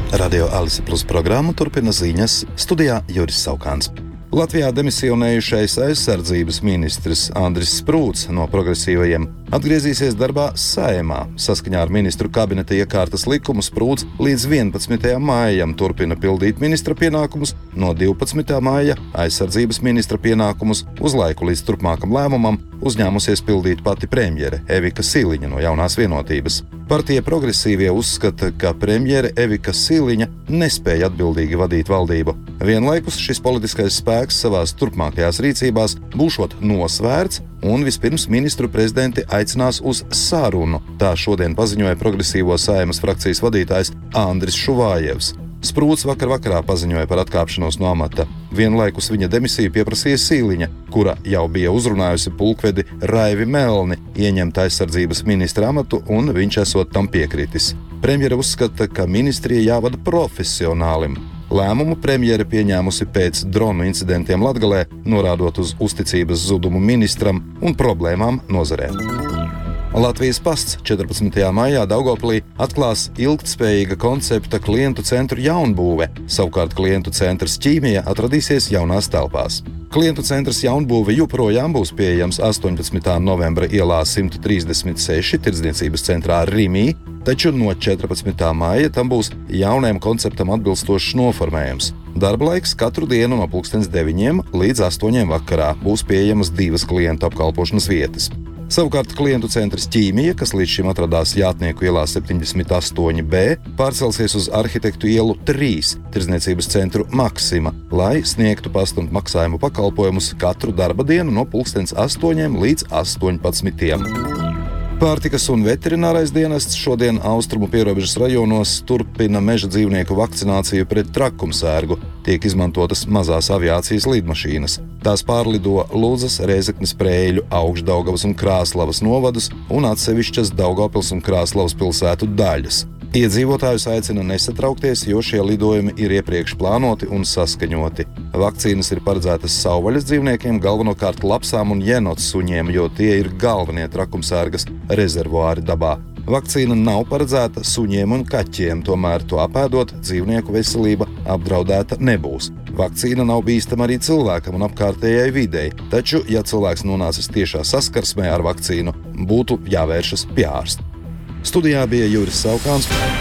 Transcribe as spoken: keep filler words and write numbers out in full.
Radio Alise Plus programmu turpina ziņas, studijā Juris Saukāns. Latvijā demisionējušais aizsardzības ministrs Andris Sprūts no progresīvajiem atgriezīsies darbā Saeimā. Saskaņā ar ministru kabineta iekārtas likumu Sprūts līdz vienpadsmitajam maijam turpina pildīt ministra pienākumus, no divpadsmitā maija aizsardzības ministra pienākumus uz laiku līdz turpmākam lēmumam uzņēmusies pildīt pati premjere Evika Siliņa no Jaunās Vienotības. Partija progresīvie uzskata, ka premjere Evika Siliņa nespēja atbildīgi vadīt valdību. Vienlaikus šis politiskais spēks savās turpmākajās rīcībās būšot nosvērts un vispirms ministru prezidenti aicinās uz sarunu. Tā šodien paziņoja progresīvo Saeimas frakcijas vadītājs Andris Šuvājevs. Sprūts vakar vakarā paziņoja par atkāpšanos no amata. Vienlaikus viņa demisiju pieprasīja Siliņa, kura jau bija uzrunājusi pulkvedi Raivi Melni ieņemt aizsardzības ministra amatu, un viņš esot tam piekritis. Premjere uzskata, ka ministrija jāvada profesionālim. Lēmumu premjere pieņēmusi pēc dronu incidentiem Latgalē, norādot uz uzticības zudumu ministram un problēmām nozarē. Latvijas pasts četrpadsmitajā maijā Daugavpilī atklās ilgtspējīga koncepta klientu centru jaunbūve. Savukārt klientu centrs Ķīmija atradīsies jaunās telpās. Klientu centrs jaunbūve joprojām būs pieejams astoņpadsmitā novembra ielā simt trīsdesmit seši tirdzniecības centrā Rimī, taču no četrpadsmitā maija tam būs jaunajam konceptam atbilstošs noformējums. Darba laiks katru dienu no pulkstens deviņiem līdz astoņiem vakarā būs pieejamas divas klientu apkalpošanas vietas. Savukārt klientu centrs Ķīmija, kas līdz šim atradās Jātnieku ielā septiņdesmit astoņi B, pārcelsies uz Arhitektu ielu trīs tirdzniecības centru Maksima, lai sniegtu pastu un maksājumu pakalpojumus katru darba dienu no pulkstens astoņiem līdz astoņpadsmitiem. Pārtikas un veterinārais dienests šodien austrumu pierobežas rajonos turpina meža dzīvnieku vakcināciju pret trakumsērgu. Tiek izmantotas mazās aviācijas lidmašīnas. Tās pārlido Luzas, Rēzeknes, Prēļu, Augšdaugavas un Krāslavas novadus un atsevišķas Daugavpils un Krāslavas pilsētu daļas. Iedzīvotājus aicina nesatraukties, jo šie lidojumi ir iepriekš plānoti un saskaņoti. Vakcīnas ir paredzētas savvaļas dzīvniekiem, galvenokārt lapsām un jenots suņiem, jo tie ir galvenie trakumsērgas rezervuāri dabā. Vakcīna nav paredzēta suņiem un kaķiem, tomēr to apēdot dzīvnieku veselība apdraudēta nebūs. Vakcīna nav bīstama arī cilvēkam un apkārtējai videi, taču, ja cilvēks nonācis tiešā saskarsmē ar vakcīnu, būtu jāvēršas pie ārsta. Studijā bija Juris Saukāns.